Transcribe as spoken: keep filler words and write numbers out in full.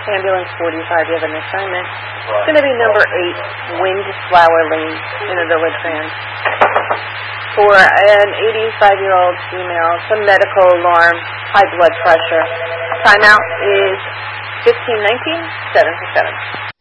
Ambulance forty-five, you have an assignment. It's going to be number eight, Windflower Lane in the Village Van. For an eighty-five-year-old female, some medical alarm, high blood pressure. Timeout is fifteen nineteen, seven for seven.